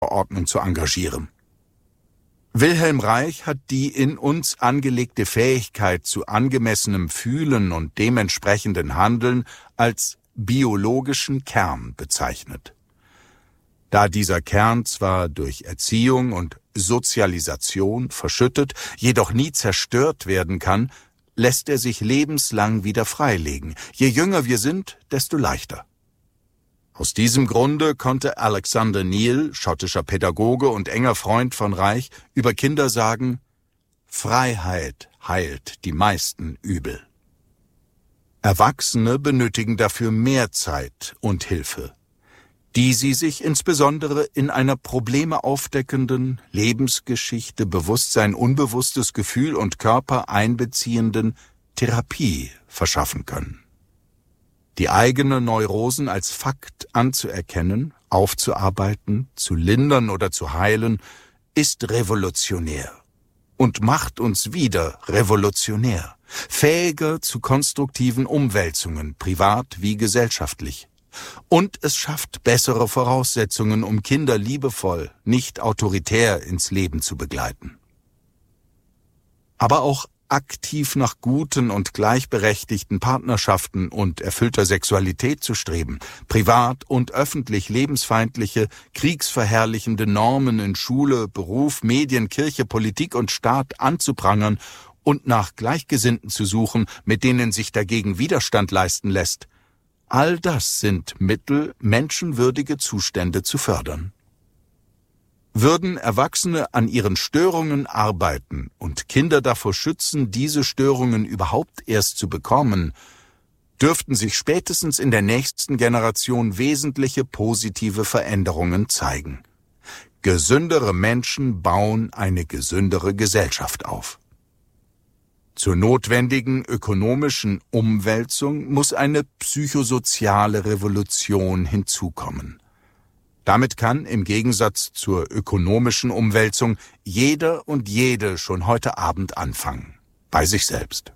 Ordnung zu engagieren. Wilhelm Reich hat die in uns angelegte Fähigkeit zu angemessenem Fühlen und dementsprechenden Handeln als biologischen Kern bezeichnet. Da dieser Kern zwar durch Erziehung und Sozialisation verschüttet, jedoch nie zerstört werden kann, lässt er sich lebenslang wieder freilegen. Je jünger wir sind, desto leichter. Aus diesem Grunde konnte Alexander Neil, schottischer Pädagoge und enger Freund von Reich, über Kinder sagen: Freiheit heilt die meisten Übel. Erwachsene benötigen dafür mehr Zeit und Hilfe, die sie sich insbesondere in einer Probleme aufdeckenden, Lebensgeschichte, Bewusstsein, unbewusstes Gefühl und Körper einbeziehenden Therapie verschaffen können. Die eigenen Neurosen als Fakt anzuerkennen, aufzuarbeiten, zu lindern oder zu heilen, ist revolutionär und macht uns wieder revolutionär, fähiger zu konstruktiven Umwälzungen, privat wie gesellschaftlich. Und es schafft bessere Voraussetzungen, um Kinder liebevoll, nicht autoritär ins Leben zu begleiten. Aber auch aktiv nach guten und gleichberechtigten Partnerschaften und erfüllter Sexualität zu streben, privat und öffentlich lebensfeindliche, kriegsverherrlichende Normen in Schule, Beruf, Medien, Kirche, Politik und Staat anzuprangern und nach Gleichgesinnten zu suchen, mit denen sich dagegen Widerstand leisten lässt. All das sind Mittel, menschenwürdige Zustände zu fördern. Würden Erwachsene an ihren Störungen arbeiten und Kinder davor schützen, diese Störungen überhaupt erst zu bekommen, dürften sich spätestens in der nächsten Generation wesentliche positive Veränderungen zeigen. Gesündere Menschen bauen eine gesündere Gesellschaft auf. Zur notwendigen ökonomischen Umwälzung muss eine psychosoziale Revolution hinzukommen. Damit kann im Gegensatz zur ökonomischen Umwälzung jeder und jede schon heute Abend anfangen, bei sich selbst.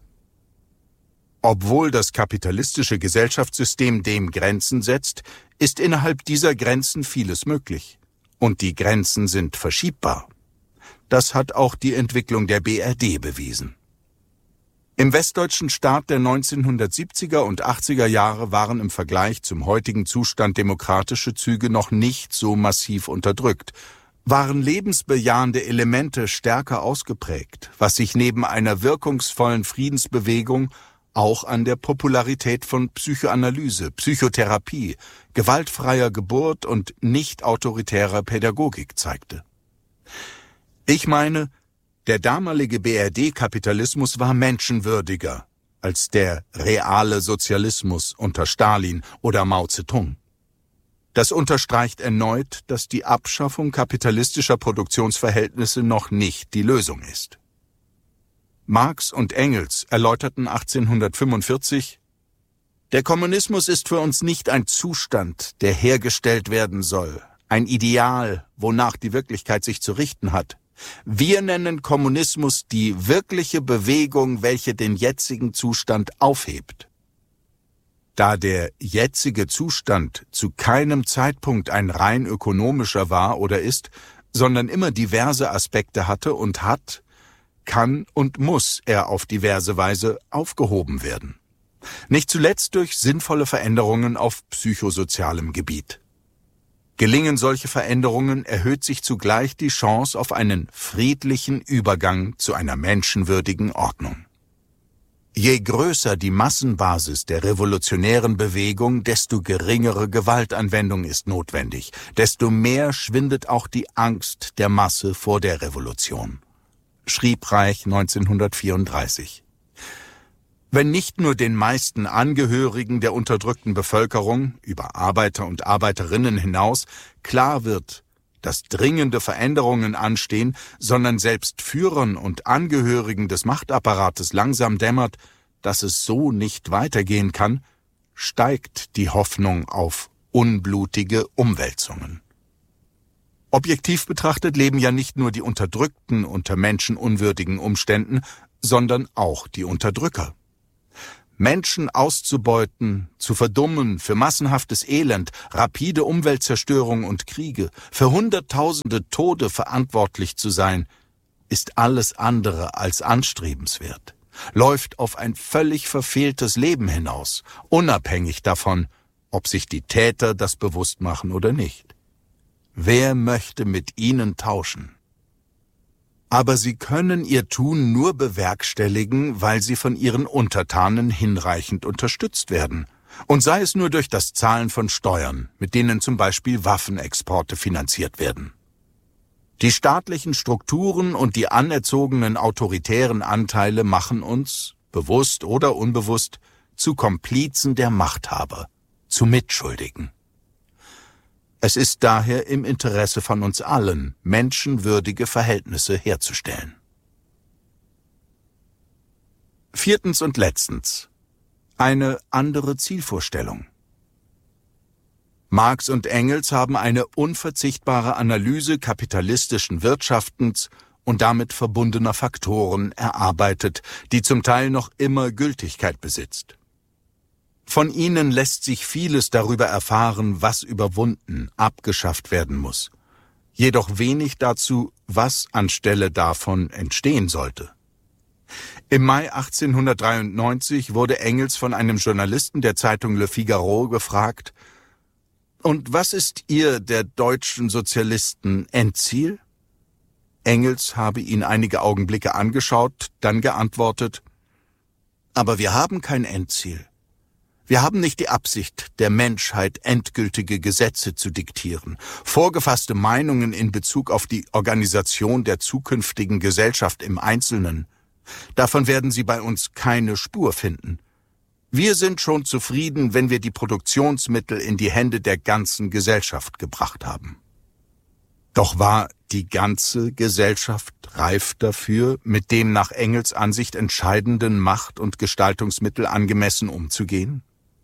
Obwohl das kapitalistische Gesellschaftssystem dem Grenzen setzt, ist innerhalb dieser Grenzen vieles möglich. Und die Grenzen sind verschiebbar. Das hat auch die Entwicklung der BRD bewiesen. Im westdeutschen Staat der 1970er und 80er Jahre waren im Vergleich zum heutigen Zustand demokratische Züge noch nicht so massiv unterdrückt, waren lebensbejahende Elemente stärker ausgeprägt, was sich neben einer wirkungsvollen Friedensbewegung auch an der Popularität von Psychoanalyse, Psychotherapie, gewaltfreier Geburt und nicht autoritärer Pädagogik zeigte. Ich meine, der damalige BRD-Kapitalismus war menschenwürdiger als der reale Sozialismus unter Stalin oder Mao Zedong. Das unterstreicht erneut, dass die Abschaffung kapitalistischer Produktionsverhältnisse noch nicht die Lösung ist. Marx und Engels erläuterten 1845: Der Kommunismus ist für uns nicht ein Zustand, der hergestellt werden soll, ein Ideal, wonach die Wirklichkeit sich zu richten hat. Wir nennen Kommunismus die wirkliche Bewegung, welche den jetzigen Zustand aufhebt. Da der jetzige Zustand zu keinem Zeitpunkt ein rein ökonomischer war oder ist, sondern immer diverse Aspekte hatte und hat, kann und muss er auf diverse Weise aufgehoben werden. Nicht zuletzt durch sinnvolle Veränderungen auf psychosozialem Gebiet. Gelingen solche Veränderungen, erhöht sich zugleich die Chance auf einen friedlichen Übergang zu einer menschenwürdigen Ordnung. Je größer die Massenbasis der revolutionären Bewegung, desto geringere Gewaltanwendung ist notwendig, desto mehr schwindet auch die Angst der Masse vor der Revolution, schrieb Reich 1934. Wenn nicht nur den meisten Angehörigen der unterdrückten Bevölkerung, über Arbeiter und Arbeiterinnen hinaus, klar wird, dass dringende Veränderungen anstehen, sondern selbst Führern und Angehörigen des Machtapparates langsam dämmert, dass es so nicht weitergehen kann, steigt die Hoffnung auf unblutige Umwälzungen. Objektiv betrachtet leben ja nicht nur die Unterdrückten unter menschenunwürdigen Umständen, sondern auch die Unterdrücker. Menschen auszubeuten, zu verdummen, für massenhaftes Elend, rapide Umweltzerstörung und Kriege, für Hunderttausende Tode verantwortlich zu sein, ist alles andere als anstrebenswert, läuft auf ein völlig verfehltes Leben hinaus, unabhängig davon, ob sich die Täter das bewusst machen oder nicht. Wer möchte mit ihnen tauschen? Aber sie können ihr Tun nur bewerkstelligen, weil sie von ihren Untertanen hinreichend unterstützt werden. Und sei es nur durch das Zahlen von Steuern, mit denen zum Beispiel Waffenexporte finanziert werden. Die staatlichen Strukturen und die anerzogenen autoritären Anteile machen uns, bewusst oder unbewusst, zu Komplizen der Machthaber, zu Mitschuldigen. Es ist daher im Interesse von uns allen, menschenwürdige Verhältnisse herzustellen. Viertens und letztens. Eine andere Zielvorstellung. Marx und Engels haben eine unverzichtbare Analyse kapitalistischen Wirtschaftens und damit verbundener Faktoren erarbeitet, die zum Teil noch immer Gültigkeit besitzt. Von ihnen lässt sich vieles darüber erfahren, was überwunden, abgeschafft werden muss. Jedoch wenig dazu, was anstelle davon entstehen sollte. Im Mai 1893 wurde Engels von einem Journalisten der Zeitung Le Figaro gefragt: Und was ist Ihr, der deutschen Sozialisten, Endziel? Engels habe ihn einige Augenblicke angeschaut, dann geantwortet: Aber wir haben kein Endziel. Wir haben nicht die Absicht, der Menschheit endgültige Gesetze zu diktieren, vorgefasste Meinungen in Bezug auf die Organisation der zukünftigen Gesellschaft im Einzelnen. Davon werden Sie bei uns keine Spur finden. Wir sind schon zufrieden, wenn wir die Produktionsmittel in die Hände der ganzen Gesellschaft gebracht haben. Doch war die ganze Gesellschaft reif dafür, mit dem nach Engels Ansicht entscheidenden Macht- und Gestaltungsmittel angemessen umzugehen?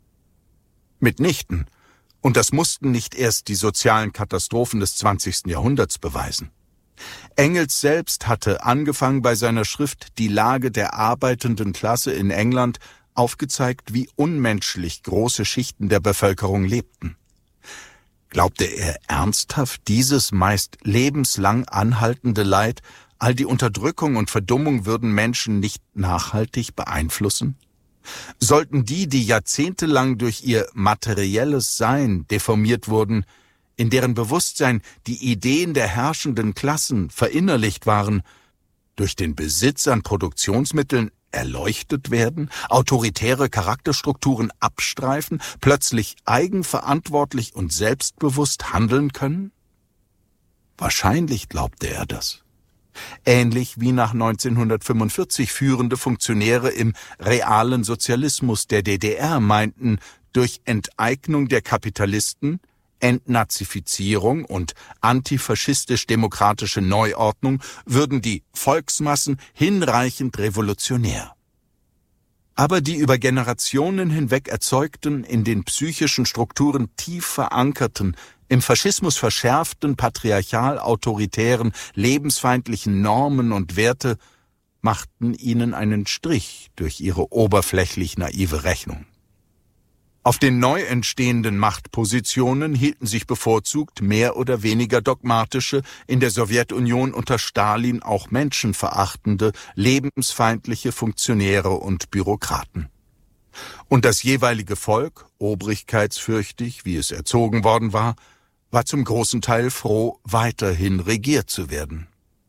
Mitnichten. Und das mussten nicht erst die sozialen Katastrophen des 20. Jahrhunderts beweisen. Engels selbst hatte, angefangen bei seiner Schrift Die Lage der arbeitenden Klasse in England, aufgezeigt, wie unmenschlich große Schichten der Bevölkerung lebten. Glaubte er ernsthaft, dieses meist lebenslang anhaltende Leid, all die Unterdrückung und Verdummung würden Menschen nicht nachhaltig beeinflussen? Sollten die jahrzehntelang durch ihr materielles Sein deformiert wurden, in deren Bewusstsein die Ideen der herrschenden Klassen verinnerlicht waren, durch den Besitz an Produktionsmitteln erleuchtet werden, autoritäre Charakterstrukturen abstreifen, plötzlich eigenverantwortlich und selbstbewusst handeln können? Wahrscheinlich glaubte er das. Ähnlich wie nach 1945 führende Funktionäre im realen Sozialismus der DDR meinten, durch Enteignung der Kapitalisten, Entnazifizierung und antifaschistisch-demokratische Neuordnung würden die Volksmassen hinreichend revolutionär. Aber die über Generationen hinweg erzeugten, in den psychischen Strukturen tief verankerten, im Faschismus verschärften, patriarchal-autoritären, lebensfeindlichen Normen und Werte machten ihnen einen Strich durch ihre oberflächlich naive Rechnung. Auf den neu entstehenden Machtpositionen hielten sich bevorzugt mehr oder weniger dogmatische, in der Sowjetunion unter Stalin auch menschenverachtende, lebensfeindliche Funktionäre und Bürokraten. Und das jeweilige Volk, obrigkeitsfürchtig, wie es erzogen worden war zum großen Teil froh, weiterhin regiert zu werden.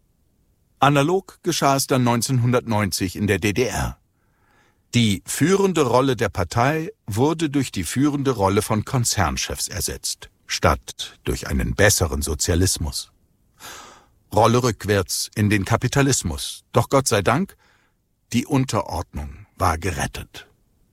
Analog geschah es dann 1990 in der DDR. Die führende Rolle der Partei wurde durch die führende Rolle von Konzernchefs ersetzt, statt durch einen besseren Sozialismus. Rolle rückwärts in den Kapitalismus. Doch Gott sei Dank, die Unterordnung war gerettet.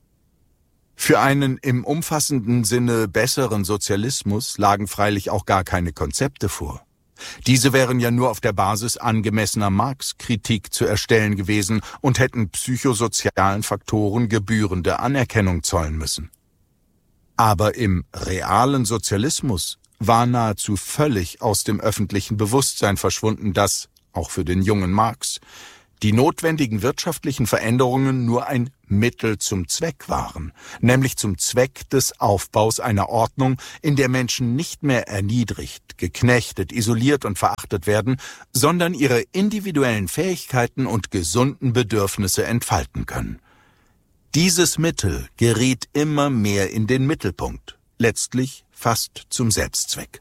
Für einen im umfassenden Sinne besseren Sozialismus lagen freilich auch gar keine Konzepte vor. Diese wären ja nur auf der Basis angemessener Marx-Kritik zu erstellen gewesen und hätten psychosozialen Faktoren gebührende Anerkennung zollen müssen. Aber im realen Sozialismus war nahezu völlig aus dem öffentlichen Bewusstsein verschwunden, dass, auch für den jungen Marx, die notwendigen wirtschaftlichen Veränderungen nur ein Mittel zum Zweck waren, nämlich zum Zweck des Aufbaus einer Ordnung, in der Menschen nicht mehr erniedrigt, geknechtet, isoliert und verachtet werden, sondern ihre individuellen Fähigkeiten und gesunden Bedürfnisse entfalten können. Dieses Mittel geriet immer mehr in den Mittelpunkt, letztlich fast zum Selbstzweck.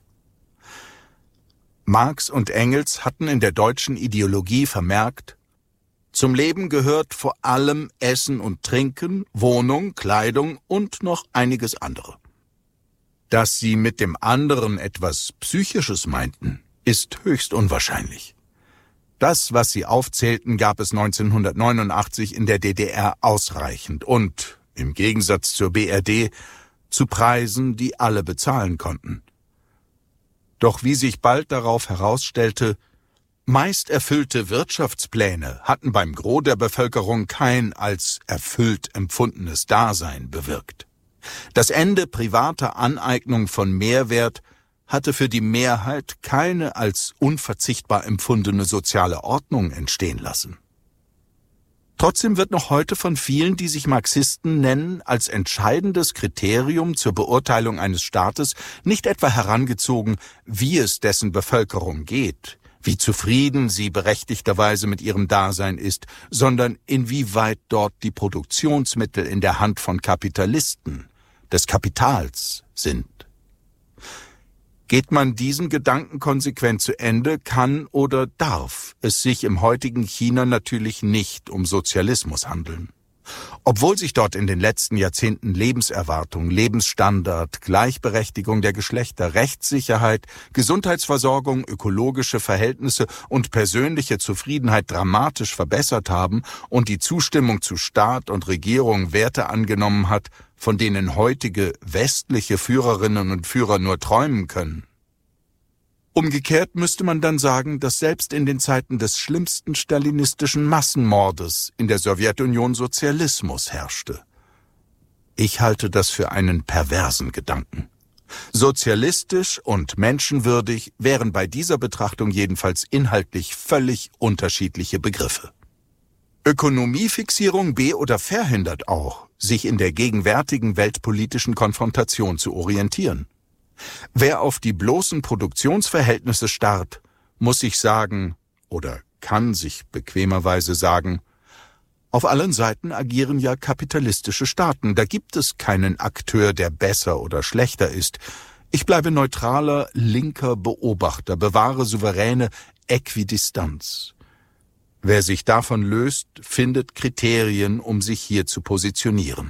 Marx und Engels hatten in der deutschen Ideologie vermerkt: Zum Leben gehört vor allem Essen und Trinken, Wohnung, Kleidung und noch einiges andere. Dass sie mit dem anderen etwas Psychisches meinten, ist höchst unwahrscheinlich. Das, was sie aufzählten, gab es 1989 in der DDR ausreichend und, im Gegensatz zur BRD, zu Preisen, die alle bezahlen konnten. Doch wie sich bald darauf herausstellte, meist erfüllte Wirtschaftspläne hatten beim Gros der Bevölkerung kein als erfüllt empfundenes Dasein bewirkt. Das Ende privater Aneignung von Mehrwert hatte für die Mehrheit keine als unverzichtbar empfundene soziale Ordnung entstehen lassen. Trotzdem wird noch heute von vielen, die sich Marxisten nennen, als entscheidendes Kriterium zur Beurteilung eines Staates nicht etwa herangezogen, wie es dessen Bevölkerung geht, wie zufrieden sie berechtigterweise mit ihrem Dasein ist, sondern inwieweit dort die Produktionsmittel in der Hand von Kapitalisten, des Kapitals, sind. Geht man diesen Gedanken konsequent zu Ende, kann oder darf es sich im heutigen China natürlich nicht um Sozialismus handeln. Obwohl sich dort in den letzten Jahrzehnten Lebenserwartung, Lebensstandard, Gleichberechtigung der Geschlechter, Rechtssicherheit, Gesundheitsversorgung, ökologische Verhältnisse und persönliche Zufriedenheit dramatisch verbessert haben und die Zustimmung zu Staat und Regierung Werte angenommen hat, von denen heutige westliche Führerinnen und Führer nur träumen können. Umgekehrt müsste man dann sagen, dass selbst in den Zeiten des schlimmsten stalinistischen Massenmordes in der Sowjetunion Sozialismus herrschte. Ich halte das für einen perversen Gedanken. Sozialistisch und menschenwürdig wären bei dieser Betrachtung jedenfalls inhaltlich völlig unterschiedliche Begriffe. Ökonomiefixierung oder verhindert auch, sich in der gegenwärtigen weltpolitischen Konfrontation zu orientieren. Wer auf die bloßen Produktionsverhältnisse starrt, muss sich sagen, oder kann sich bequemerweise sagen, auf allen Seiten agieren ja kapitalistische Staaten, da gibt es keinen Akteur, der besser oder schlechter ist. Ich bleibe neutraler, linker Beobachter, bewahre souveräne Äquidistanz. Wer sich davon löst, findet Kriterien, um sich hier zu positionieren.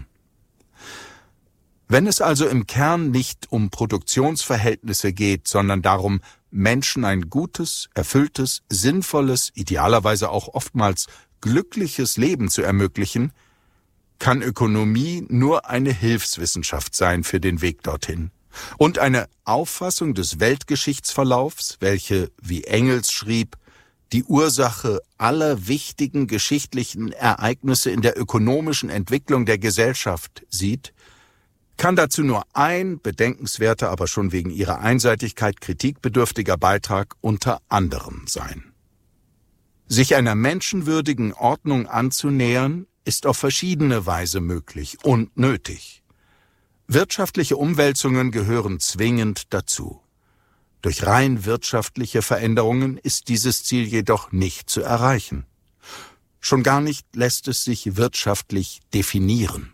Wenn es also im Kern nicht um Produktionsverhältnisse geht, sondern darum, Menschen ein gutes, erfülltes, sinnvolles, idealerweise auch oftmals glückliches Leben zu ermöglichen, kann Ökonomie nur eine Hilfswissenschaft sein für den Weg dorthin. Und eine Auffassung des Weltgeschichtsverlaufs, welche, wie Engels schrieb, die Ursache aller wichtigen geschichtlichen Ereignisse in der ökonomischen Entwicklung der Gesellschaft sieht, kann dazu nur ein bedenkenswerter, aber schon wegen ihrer Einseitigkeit kritikbedürftiger Beitrag unter anderem sein. Sich einer menschenwürdigen Ordnung anzunähern, ist auf verschiedene Weise möglich und nötig. Wirtschaftliche Umwälzungen gehören zwingend dazu. Durch rein wirtschaftliche Veränderungen ist dieses Ziel jedoch nicht zu erreichen. Schon gar nicht lässt es sich wirtschaftlich definieren.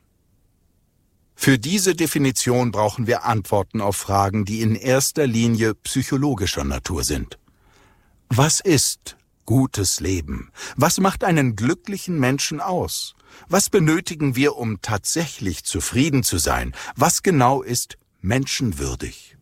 Für diese Definition brauchen wir Antworten auf Fragen, die in erster Linie psychologischer Natur sind. Was ist gutes Leben? Was macht einen glücklichen Menschen aus? Was benötigen wir, um tatsächlich zufrieden zu sein? Was genau ist menschenwürdig?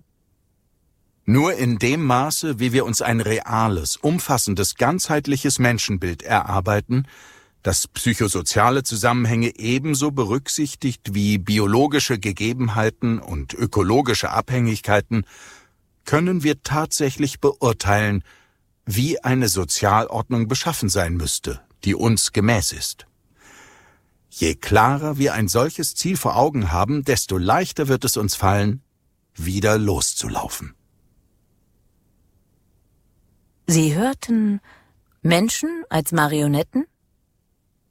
Nur in dem Maße, wie wir uns ein reales, umfassendes, ganzheitliches Menschenbild erarbeiten, das psychosoziale Zusammenhänge ebenso berücksichtigt wie biologische Gegebenheiten und ökologische Abhängigkeiten, können wir tatsächlich beurteilen, wie eine Sozialordnung beschaffen sein müsste, die uns gemäß ist. Je klarer wir ein solches Ziel vor Augen haben, desto leichter wird es uns fallen, wieder loszulaufen. Sie hörten Menschen als Marionetten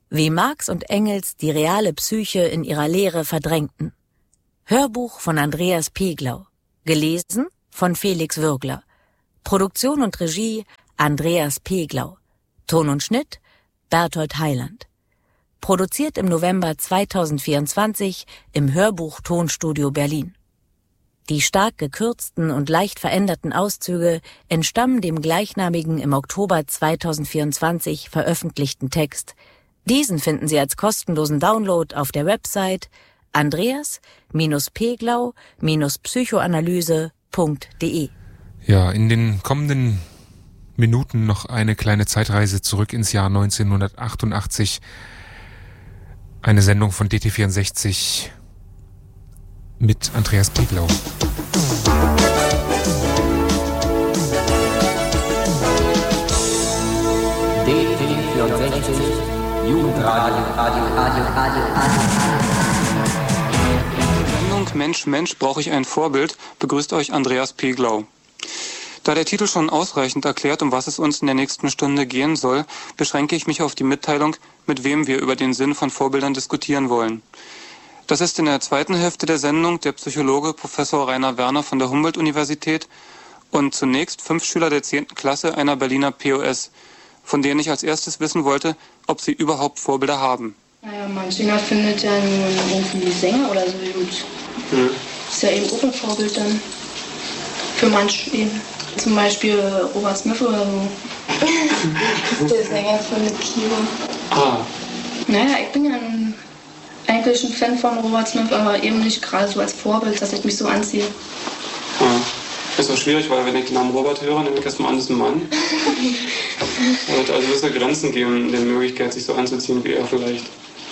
Wie Marx und Engels die reale Psyche in ihrer Lehre verdrängten. Hörbuch von Andreas Peglau. Gelesen von Felix Würgler. Produktion und Regie Andreas Peglau. Ton und Schnitt Berthold Heiland. Produziert im November 2024 im Hörbuch Tonstudio Berlin. Die stark gekürzten und leicht veränderten Auszüge entstammen dem gleichnamigen im Oktober 2024 veröffentlichten Text. Diesen finden Sie als kostenlosen Download auf der Website andreas-peglau-psychoanalyse.de. Ja, in den kommenden Minuten noch eine kleine Zeitreise zurück ins Jahr 1988. Eine Sendung von DT64 mit Andreas Peglau. DT64 Jugendradio, Radio. Sendung Mensch, Mensch, brauche ich ein Vorbild, begrüßt euch Andreas Peglau. Da der Titel schon ausreichend erklärt, um was es uns in der nächsten Stunde gehen soll, beschränke ich mich auf die Mitteilung, mit wem wir über den Sinn von Vorbildern diskutieren wollen. Das ist in der zweiten Hälfte der Sendung der Psychologe Professor Rainer Werner von der Humboldt-Universität und zunächst 5 Schüler der 10. Klasse einer Berliner POS, von denen ich als erstes wissen wollte, ob sie überhaupt Vorbilder haben. Naja, mancher findet ja nur irgendwie Sänger oder so gut. Ist ja eben auch ein Vorbild dann. Für manche eben. Zum Beispiel Robert Smith oder so. Der Sänger von The Cure. Naja, ich bin ja eigentlich ein Fan von Robert Smith, aber eben nicht gerade so als Vorbild, dass ich mich so anziehe. Das ist auch schwierig, weil wenn ich den Namen Robert höre, nehme ich erstmal an, das ist ein Mann. Und also wird es Grenzen geben in der Möglichkeit, sich so anzuziehen wie er vielleicht.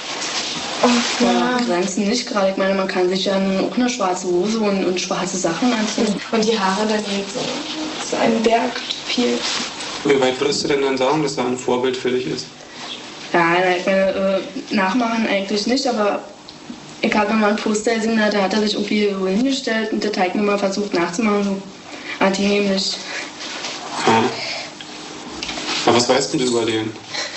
Ja, Grenzen nicht gerade. Ich meine, man kann sich ja auch eine schwarze Hose und schwarze Sachen anziehen. Und die Haare dann eben so ein Berg viel. Wie weit würdest du denn dann sagen, dass er ein Vorbild für dich ist? Ja, ich meine, nachmachen eigentlich nicht, aber ich habe mal ein Poster gesehen, da hat er sich irgendwie so hingestellt und der Teig mir mal versucht nachzumachen, so anti-nämlich. Ja. Aber was weißt du über den?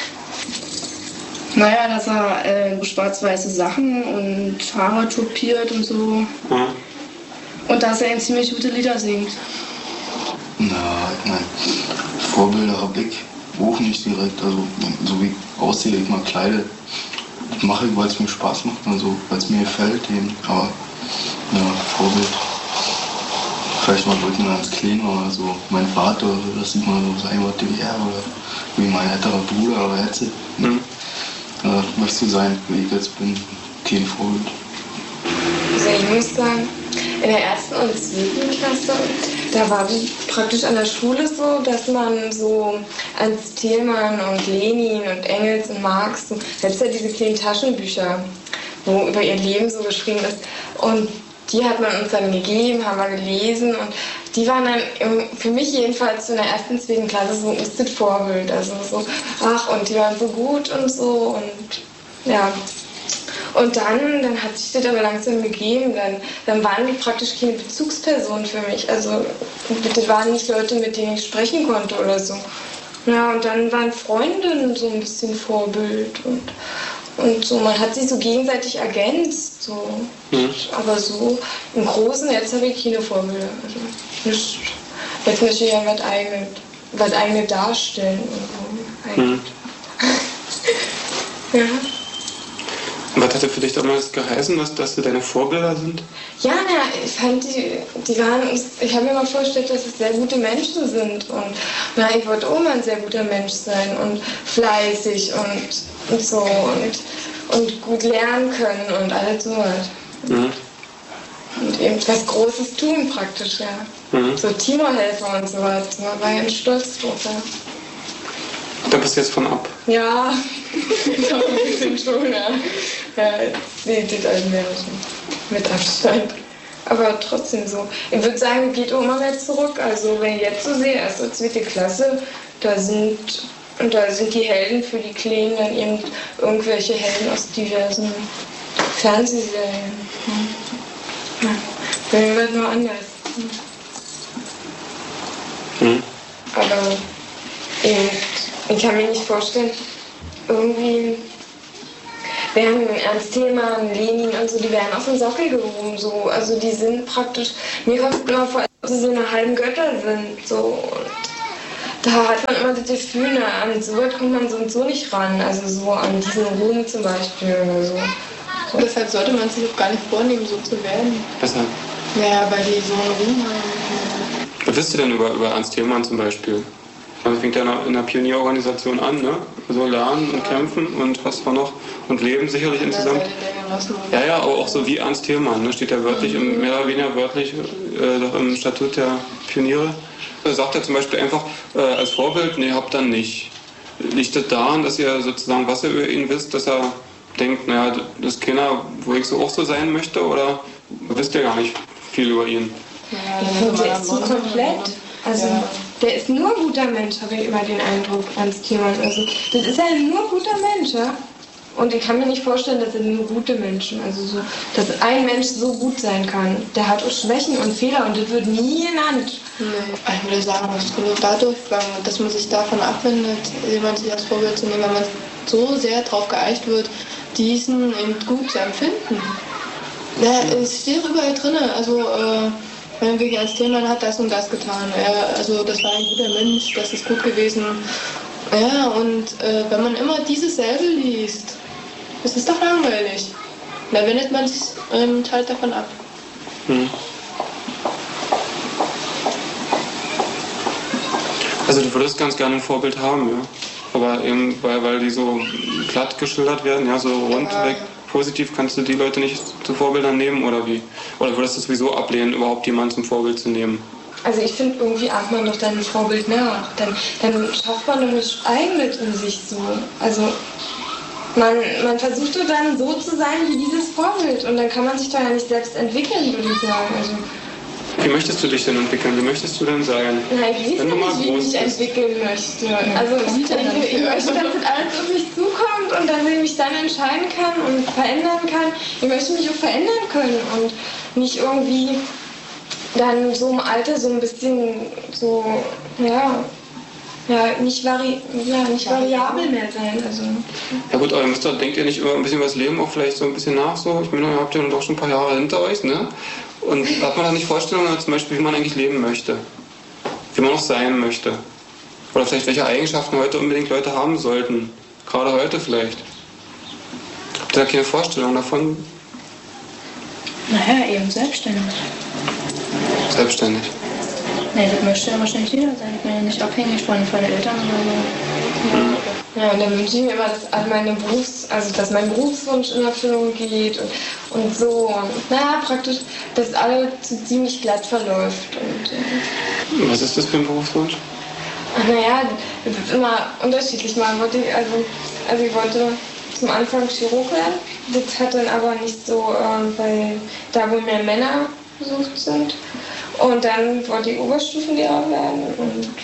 Naja, dass er schwarz-weiße Sachen und Haare topiert und so. Ja. Und dass er ziemlich gute Lieder singt. Na, ich meine, Vorbilder habe ich auch nicht direkt. Also, so wie ich aussehe, ich mal kleide. Das mache ich, weil es mir Spaß macht und so, weil es mir gefällt eben. Aber, ja, Vorbild. Vielleicht mal wirklich ganz klein oder so. Mein Vater, das sieht man so sein, was DDR oder wie mein älterer Bruder oder jetzt. Möchte sein, wie ich jetzt bin, kein Vorbild. Also ich muss sagen, in der 1. und 2. Klasse, da war praktisch an der Schule so, dass man so ans Thielmann und Lenin und Engels und Marx, so, jetzt ja diese kleinen Taschenbücher, wo über ihr Leben so geschrieben ist. Und die hat man uns dann gegeben, haben wir gelesen und die waren dann für mich jedenfalls in der 1. und 2. Klasse so ein bisschen Vorbild. Also so, ach, und die waren so gut und so und ja. Und dann hat sich das aber langsam gegeben, dann waren die praktisch keine Bezugspersonen für mich. Also das waren nicht Leute, mit denen ich sprechen konnte oder so. Ja, und dann waren Freundinnen so ein bisschen Vorbild und so, man hat sich so gegenseitig ergänzt, so. Aber so im Großen, jetzt habe ich keine Vorbilder. Also nicht, jetzt möchte ich ja was eigenes darstellen. Und so. Ja. Und was hat für dich damals geheißen, dass sie deine Vorbilder sind? Ja, ich fand die waren, ich habe mir mal vorgestellt, dass es sehr gute Menschen sind und ich wollte auch mal ein sehr guter Mensch sein und fleißig und so und gut lernen können und alles sowas. Und eben was Großes tun praktisch, ja. So Timo-Helfer und sowas, da war ich ganz stolz drauf, ja. Da bist du jetzt von ab? Ja, doch ein bisschen schon, ja. Ja, nee, das Allmärchen mit Abstand. Aber trotzdem so. Ich würde sagen, geht auch immer mehr zurück. Also wenn ich jetzt so sehe, 1. und 2. Klasse, da sind die Helden für die Kleinen dann eben irgendwelche Helden aus diversen Fernsehserien. Ja. Bei mir wird nur anders. Aber ich kann mir nicht vorstellen, irgendwie während Ernst Thälmann, Lenin und so, die werden auf den Sockel gehoben, so. Also die sind praktisch, mir kommt immer vor, als ob sie so eine halben Götter sind, so. Und da hat man immer das Gefühl, an so weit kommt man so und so nicht ran, also so an diesen Ruhm zum Beispiel oder so. Deshalb sollte man sich auch gar nicht vornehmen, so zu werden. Weshalb? Naja, weil die so einen Ruhm haben. Was wisst ihr denn über Ernst Thälmann zum Beispiel? Man fängt ja in einer Pionierorganisation an, ne? So lernen und kämpfen und was war noch? Und leben sicherlich insgesamt. Ja, aber auch so wie Ernst Thälmann, ne? Steht ja wörtlich, mehr oder weniger wörtlich doch im Statut der Pioniere. Er sagt ja zum Beispiel einfach als Vorbild, nee, habt dann nicht. Liegt das daran, dass ihr sozusagen, was ihr über ihn wisst, dass er denkt, naja, das ist keiner, wo ich so auch so sein möchte, oder wisst ihr gar nicht viel über ihn? Ja, der ist so komplett. Also, der ist nur ein guter Mensch, habe ich immer den Eindruck, Ernst Thälmann. Also, das ist ja nur ein guter Mensch, ja? Und ich kann mir nicht vorstellen, dass er nur gute Menschen, also so, dass ein Mensch so gut sein kann. Der hat auch Schwächen und Fehler und das wird nie genannt. Nee, ich würde sagen, das kommt dadurch, dass man sich davon abwendet, jemand sich als Vorbild zu nehmen, weil man so sehr darauf geeicht wird, diesen eben gut zu empfinden. Ja, es steht überall drin, also wenn wirklich Ernst Thälmann hat das und das getan. Also das war ein guter Mensch, das ist gut gewesen. Ja, und wenn man immer dieses selbe liest, das ist doch langweilig. Da wendet man sich halt davon ab. Also du würdest ganz gerne ein Vorbild haben, ja. Aber eben, weil die so glatt geschildert werden, ja, so rundweg positiv, kannst du die Leute nicht zu Vorbildern nehmen oder wie? Oder würdest du sowieso ablehnen, überhaupt jemanden zum Vorbild zu nehmen? Also ich finde, irgendwie ahmt man doch dann ein Vorbild nach. Dann schafft man doch nicht eigenes in sich so. Also man versucht doch dann so zu sein wie dieses Vorbild. Und dann kann man sich doch ja nicht selbst entwickeln, würde ich sagen. Also, wie möchtest du dich denn entwickeln? Wie möchtest du denn sein? Nein, ich weiß nicht, wie ich mich entwickeln möchte. Also ich möchte, dass das alles auf mich zukommt und dass ich mich dann entscheiden kann und verändern kann. Ich möchte mich auch verändern können und nicht irgendwie dann so im Alter so ein bisschen so, nicht variabel mehr sein. Also. Ja gut, aber denkt ihr nicht über ein bisschen über das Leben auch vielleicht so ein bisschen nach? So? Ich meine, ihr habt ja doch schon ein paar Jahre hinter euch, ne? Und hat man da nicht Vorstellungen, zum Beispiel, wie man eigentlich leben möchte? Wie man auch sein möchte? Oder vielleicht welche Eigenschaften heute unbedingt Leute haben sollten? Gerade heute vielleicht. Habt ihr da keine Vorstellung davon? Naja, eben selbstständig. Selbstständig? Nee, das möchte ja wahrscheinlich jeder sein. Ich bin ja nicht abhängig von den Eltern oder so. Ja, und dann wünsche ich mir immer, dass mein Berufswunsch in Erfüllung geht und so. Und, praktisch, dass alles ziemlich glatt verläuft. Und, was ist das für ein Berufswunsch? Das ist immer unterschiedlich. Ich wollte zum Anfang Chirurg werden. Das hat dann aber nicht so, weil da wo mehr Männer besucht sind. Und dann wollte ich Oberstufenlehrer werden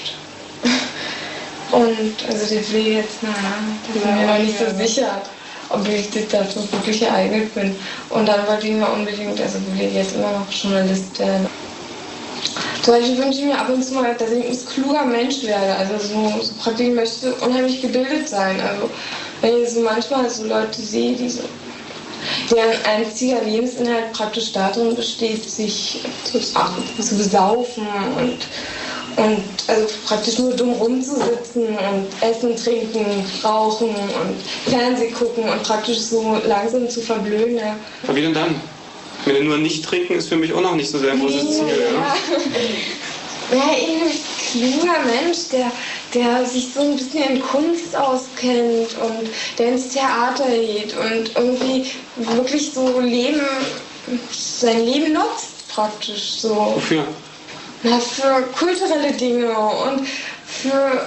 und also das will jetzt, das bin mir noch nicht so sicher, ob ich das dafür wirklich geeignet bin. Und dann wollte ich mir unbedingt, also will ich jetzt immer noch Journalist werden. Zum Beispiel wünsche ich mir ab und zu mal, dass ich ein kluger Mensch werde. Also so praktisch, ich möchte unheimlich gebildet sein. Also wenn ich so manchmal so Leute sehe, deren einziger Lebensinhalt praktisch darin besteht, sich zu besaufen und also praktisch nur dumm rumzusitzen und essen, trinken, rauchen und Fernsehen gucken und praktisch so langsam zu verblöden. Ja. Aber wie denn dann? Nur nicht trinken ist für mich auch noch nicht so sehr ein großes Ziel. Ja, irgendwie ein kluger Mensch, der sich so ein bisschen in Kunst auskennt und der ins Theater geht und irgendwie wirklich so sein Leben nutzt praktisch so. Wofür? Für kulturelle Dinge und für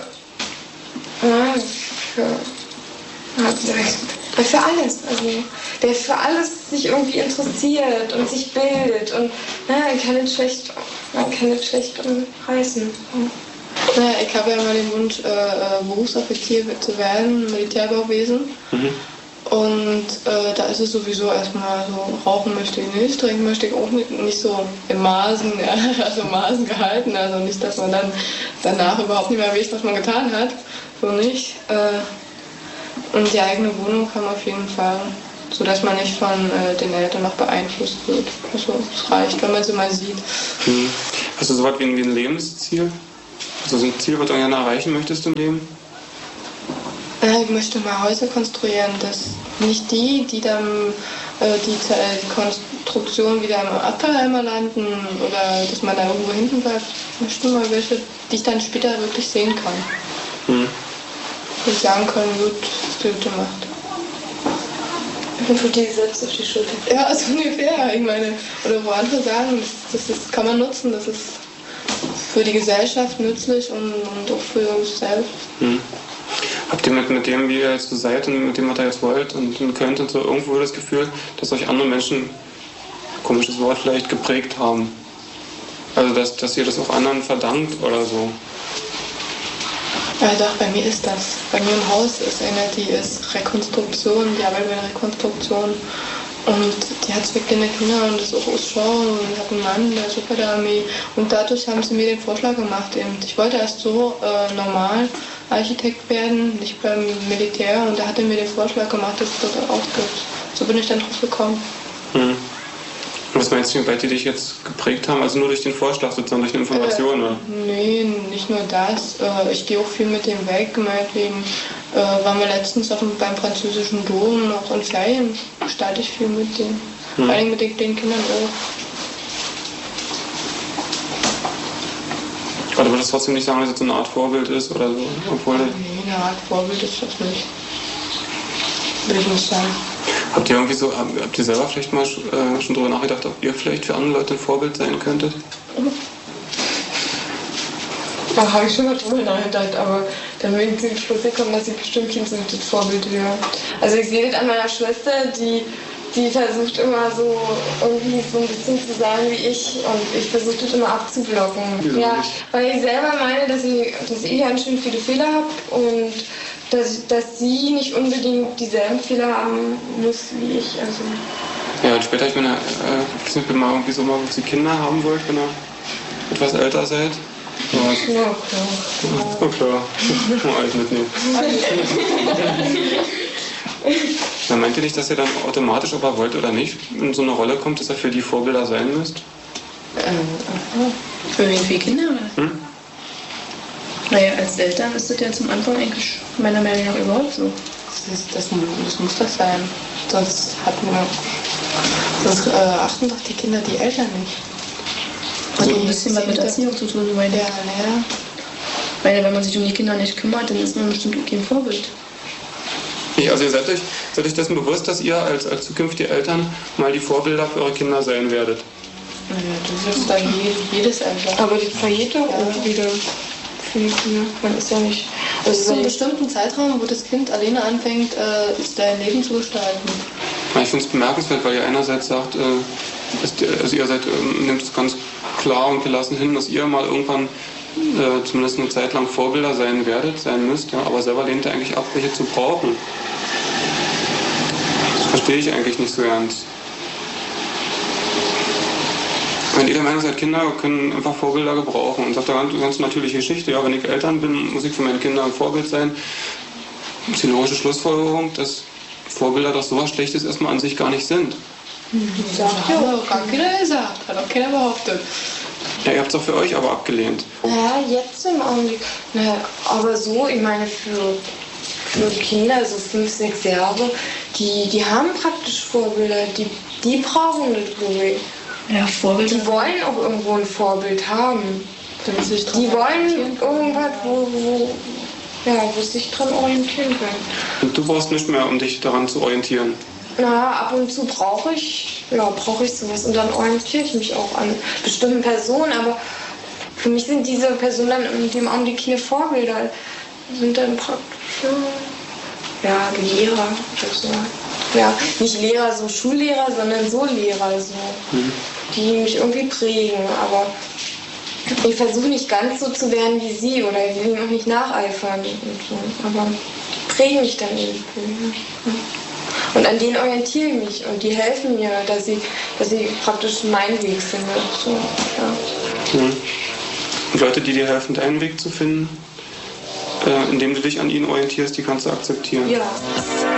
alles. Also der für alles sich irgendwie interessiert und sich bildet und man kann nicht schlecht umreißen. Ja, ich habe ja mal den Wunsch, Berufsoffizier zu werden, Militärbauwesen. Und da ist es sowieso erstmal so, rauchen möchte ich nicht, trinken möchte ich auch nicht so in Maßen, also Maßen gehalten, also nicht, dass man dann danach überhaupt nicht mehr weiß, was man getan hat, so nicht. Und die eigene Wohnung kann man auf jeden Fall sodass man nicht von den Eltern noch beeinflusst wird. Also es reicht, wenn man sie mal sieht. Hast du so was wie ein Lebensziel? Also so ein Ziel, was du gerne erreichen möchtest im Leben? Ich möchte mal Häuser konstruieren, dass nicht die dann die Konstruktion wieder im Abfalleimer landen oder dass man da irgendwo hinten bleibt. Ich möchte mal welche, die ich dann später wirklich sehen kann. Wo ich sagen kann, gut, hast du gut gemacht. Und tut die selbst auf die Schulter. Ja, also ungefähr. Ich meine, oder wo andere sagen, das kann man nutzen, das ist für die Gesellschaft nützlich und auch für uns selbst. Habt ihr mit dem, wie ihr jetzt so seid und mit dem, was ihr jetzt wollt und könnt und so irgendwo das Gefühl, dass euch andere Menschen, komisches Wort vielleicht, geprägt haben? Also dass ihr das auch anderen verdankt oder so? Ja doch, bei mir ist das. Bei mir im Haus ist eine, die ist Rekonstruktion, die arbeitet bei der Rekonstruktion. Und die hat 2 kleine Kinder und ist auch aus Schau und hat einen Mann, der ist auch bei der Armee. Und dadurch haben sie mir den Vorschlag gemacht. Eben. Ich wollte erst so normal Architekt werden, nicht beim Militär. Und da hat er mir den Vorschlag gemacht, dass es dort auch gibt. So bin ich dann drauf gekommen. Was meinst du, wie weit die dich jetzt geprägt haben? Also nur durch den Vorschlag sozusagen, durch die Information, oder? Nee, nicht nur das. Ich gehe auch viel mit dem weg. Meinetwegen waren wir letztens beim französischen Dom, noch in Ferien gestalte ich viel mit denen. Vor allem mit den Kindern auch. Aber du würdest trotzdem nicht sagen, dass es so eine Art Vorbild ist oder so? Obwohl Nee, eine Art Vorbild ist das nicht. Würde ich nicht sagen. Habt ihr selber vielleicht mal schon darüber nachgedacht, ob ihr vielleicht für andere Leute ein Vorbild sein könntet? Da habe ich schon mal drüber nachgedacht, aber dann bin ich zum Schluss gekommen, dass ich bestimmt kein so ein Vorbild wäre. Also ich sehe das an meiner Schwester, die versucht immer so irgendwie so ein bisschen zu sein wie ich und ich versuche das immer abzublocken. Ja, weil ich selber meine, dass ich ganz schön viele Fehler habe und dass sie nicht unbedingt dieselben Fehler haben muss wie ich. Also. Ja, und später, ich meine, ich bin mal irgendwie so, ob sie Kinder haben wollt, wenn ihr etwas älter seid. Ja, klar. Ja, klar. Mal alles mitnehmen. Dann meint ihr nicht, dass ihr dann automatisch, ob ihr wollt oder nicht, in so eine Rolle kommt, dass ihr für die Vorbilder sein müsst? Für wen? Für Kinder, oder? Naja, als Eltern ist das ja zum Anfang eigentlich meiner Meinung nach überhaupt so. Das muss das sein. Sonst achten doch die Kinder die Eltern nicht. Also ein bisschen was mit Erziehung zu tun, meine ich. Ja. Weil wenn man sich um die Kinder nicht kümmert, dann ist man bestimmt auch kein Vorbild. Also ihr seid euch dessen bewusst, dass ihr als zukünftige Eltern mal die Vorbilder für eure Kinder sein werdet? Ja, das ist da jedes Eltern. Aber die vergeht doch auch wieder. Man ist ja nicht. Also so einen bestimmten Zeitraum, wo das Kind alleine anfängt, sein Leben zu gestalten. Ich finde es bemerkenswert, weil ihr einerseits sagt, also ihr nehmt es ganz klar und gelassen hin, dass ihr mal irgendwann zumindest eine Zeit lang Vorbilder sein müsst, ja, aber selber lehnt ihr eigentlich ab, welche zu brauchen. Das verstehe ich eigentlich nicht so ganz. Wenn ihr der Meinung seid, Kinder können einfach Vorbilder gebrauchen und sagt eine ganz natürliche Geschichte, ja, wenn ich Eltern bin, muss ich für meine Kinder ein Vorbild sein. Das ist die logische Schlussfolgerung, dass Vorbilder doch sowas Schlechtes erstmal an sich gar nicht sind. Sagt ja auch gar keiner gesagt, hat auch keiner behauptet. Ja, ihr habt es auch für euch aber abgelehnt. Ja, jetzt im Augenblick. Naja, aber so, ich meine, für Kinder, so 5, 6 Jahre, die haben praktisch Vorbilder, die brauchen das, glaube ich. Ja, Vorbilder. Die wollen auch irgendwo ein Vorbild haben. Die wollen irgendwas, wo sie sich dran orientieren können. Und du brauchst nicht mehr, um dich daran zu orientieren? Na, ab und zu brauche ich sowas und dann orientiere ich mich auch an bestimmten Personen, aber für mich sind diese Personen dann in dem Augenblick keine Vorbilder, sind dann praktisch Lehrer oder so. Ja, nicht Lehrer, so Schullehrer, sondern so Lehrer, so, die mich irgendwie prägen, aber ich versuche nicht ganz so zu werden wie sie oder ich will ihnen auch nicht nacheifern und so, aber die prägen mich dann irgendwie. Ja. Und an denen orientiere ich mich und die helfen mir, dass ich praktisch meinen Weg finde. So, ja. Und Leute, die dir helfen, deinen Weg zu finden, indem du dich an ihnen orientierst, die kannst du akzeptieren. Ja.